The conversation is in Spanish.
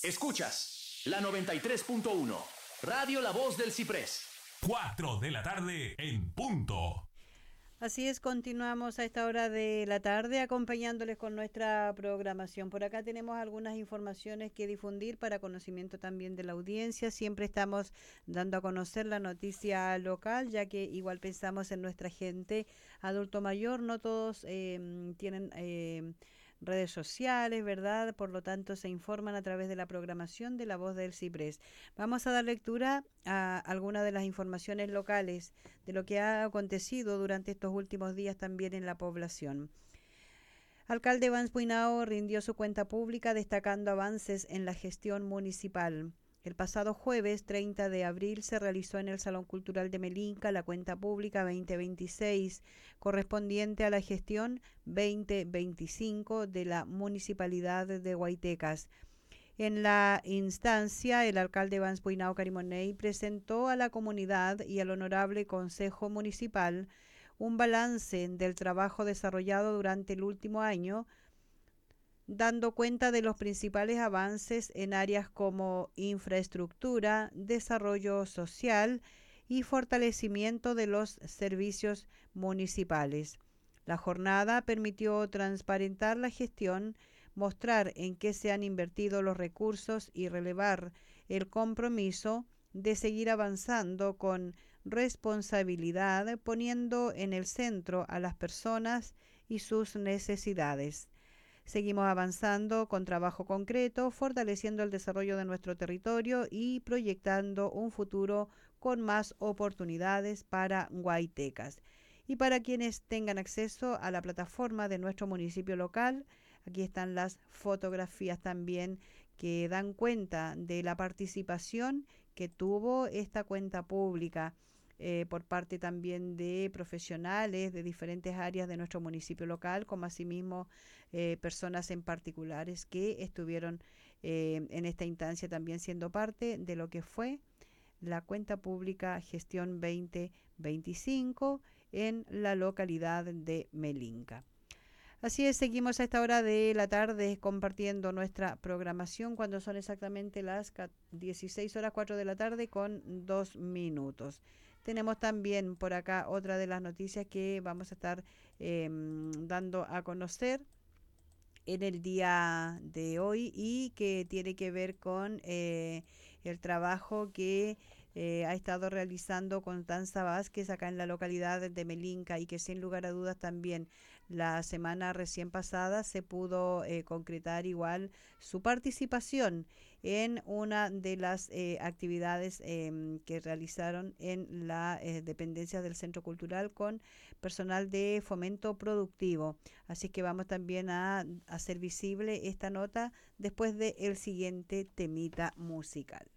Escuchas la 93.1, Radio La Voz del Ciprés. 4 de la tarde en punto. Así es, continuamos a esta hora de la tarde acompañándoles con nuestra programación. Por acá tenemos algunas informaciones que difundir para conocimiento también de la audiencia. Siempre estamos dando a conocer la noticia local, ya que igual pensamos en nuestra gente adulto mayor. No todos tienen redes sociales, ¿verdad? Por lo tanto, se informan a través de la programación de La Voz del Ciprés. Vamos a dar lectura a algunas de las informaciones locales de lo que ha acontecido durante estos últimos días también en la población. Alcalde Vance Puinao rindió su cuenta pública destacando avances en la gestión municipal. El pasado jueves 30 de abril se realizó en el Salón Cultural de Melinca la cuenta pública 2026, correspondiente a la gestión 2025 de la Municipalidad de Guaitecas. En la instancia, el alcalde Vance Puinao Carimoney presentó a la comunidad y al Honorable Consejo Municipal un balance del trabajo desarrollado durante el último año, dando cuenta de los principales avances en áreas como infraestructura, desarrollo social y fortalecimiento de los servicios municipales. La jornada permitió transparentar la gestión, mostrar en qué se han invertido los recursos y relevar el compromiso de seguir avanzando con responsabilidad, poniendo en el centro a las personas y sus necesidades. Seguimos avanzando con trabajo concreto, fortaleciendo el desarrollo de nuestro territorio y proyectando un futuro con más oportunidades para Guaitecas. Y para quienes tengan acceso a la plataforma de nuestro municipio local, aquí están las fotografías también que dan cuenta de la participación que tuvo esta cuenta pública por parte también de profesionales de diferentes áreas de nuestro municipio local, como asimismo personas en particulares que estuvieron en esta instancia también siendo parte de lo que fue la cuenta pública gestión 2025 en la localidad de Melinca. Así es, seguimos a esta hora de la tarde compartiendo nuestra programación cuando son exactamente las 16 horas 4 de la tarde con 2 minutos. Tenemos también por acá otra de las noticias que vamos a estar dando a conocer en el día de hoy y que tiene que ver con el trabajo que ha estado realizando Constanza Vázquez acá en la localidad de Melinca y que sin lugar a dudas también la semana recién pasada se pudo concretar igual su participación en una de las actividades que realizaron en la dependencia del Centro Cultural con personal de fomento productivo. Así que vamos también a hacer visible esta nota después del siguiente temita musical.